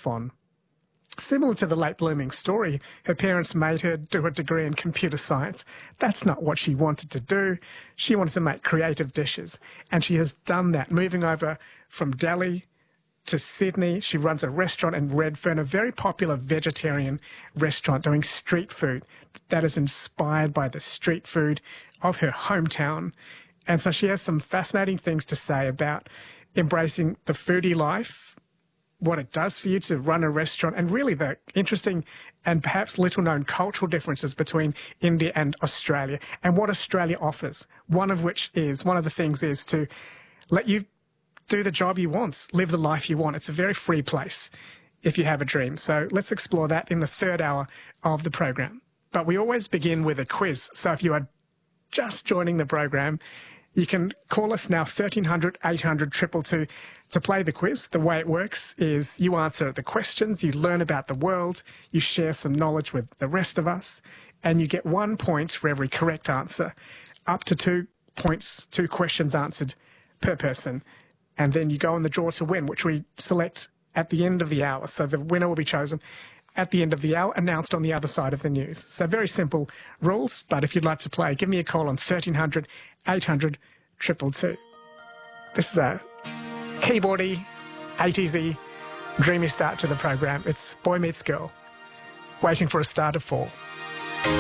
fond. Similar to the late blooming story, her parents made her do a degree in computer science. That's not what she wanted to do. She wanted to make creative dishes, and she has done that, moving over from Delhi to Sydney. She runs a restaurant in Redfern, a very popular vegetarian restaurant doing street food that is inspired by the street food of her hometown. And so she has some fascinating things to say about embracing the foodie life, what it does for you to run a restaurant, and really the interesting and perhaps little-known cultural differences between India and Australia, and what Australia offers. One of the things is to let you do the job you want, live the life you want. It's a very free place if you have a dream. So let's explore that in the third hour of the program. But we always begin with a quiz. So if you are just joining the program, you can call us now, 1300 800 222, to play the quiz. The way it works is you answer the questions, you learn about the world, you share some knowledge with the rest of us, and you get 1 point for every correct answer, up to 2 points, 2 questions answered per person. And then you go on the draw to win, which we select at the end of the hour. So the winner will be chosen at the end of the hour, announced on the other side of the news. So very simple rules, but if you'd like to play, give me a call on 1300 800 222. This is a keyboardy, 80s-y, dreamy start to the program. It's Boy Meets Girl, waiting for a star to fall.